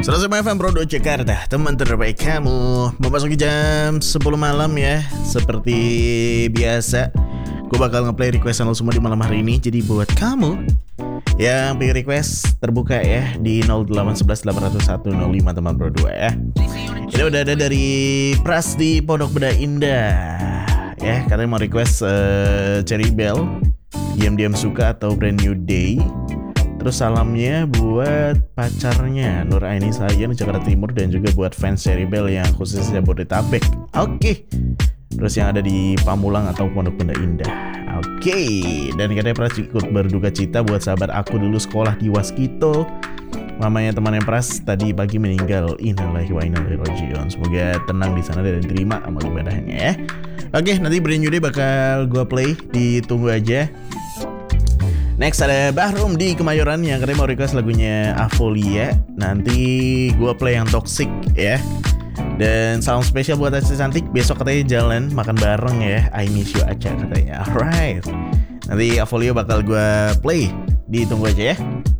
105 FM Pro 2 Jakarta, teman terbaik kamu. Memasuki jam 10 malam ya. Seperti biasa, gue bakal ngeplay request lo semua di malam hari ini. Jadi buat kamu yang pilih request, terbuka ya di 0811 801 05 teman Pro 2 ya. Ini udah ada dari Pras di Pondok Beda Indah ya, katanya mau request Cherry Bell, Diam-diam Suka atau Brand New Day. Terus salamnya buat pacarnya Nur Aini Sayan Jakarta Timur, dan juga buat fans Cherry Bell yang khususnya Jabodetabek. Oke. Terus yang ada di Pamulang atau Pondok Benda Indah. Oke. Dan katanya Pras ikut berduka cita buat sahabat aku dulu sekolah di Waskito. Mamanya teman yang Pras tadi pagi meninggal. Innalillahi wa inna ilaihi raji'un. Semoga tenang di sana dan diterima amal ibadahnya ya. Oke, nanti Brand New Day bakal gua play, ditunggu aja. Next ada Bahrum di Kemayoran yang katanya mau request lagunya Avolia. Nanti gue play yang Toxic ya. Dan salam spesial buat Aca Cantik, besok katanya jalan makan bareng ya. I miss you Aca katanya. Alright, nanti Avolia bakal gue play, ditunggu aja ya.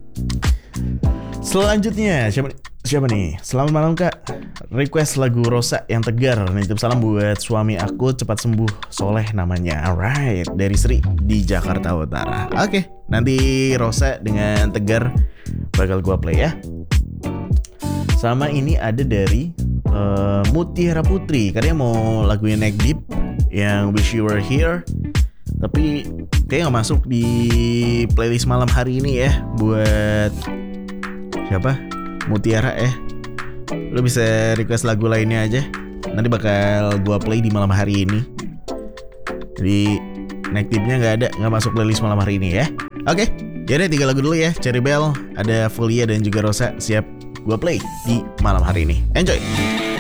Selanjutnya siapa nih? Selamat malam kak, request lagu Rosa yang Tegar. Nitip salam buat suami aku, cepat sembuh, Soleh namanya. Alright, dari Sri di Jakarta Utara. Oke, nanti Rosa dengan Tegar bakal gua play ya. Sama ini ada dari Mutiara Putri, katanya mau lagunya Neck Deep yang Wish You Were Here, tapi kayaknya gak masuk di playlist malam hari ini ya. Buat siapa? Mutiara ya. Lo bisa request lagu lainnya aja, nanti bakal gua play di malam hari ini. Jadi Neck Deep-nya gak masuk playlist malam hari ini ya. Oke, jadi 3 lagu dulu ya. Cherry Bell, ada Folia dan juga Rosa siap gua play di malam hari ini. Enjoy.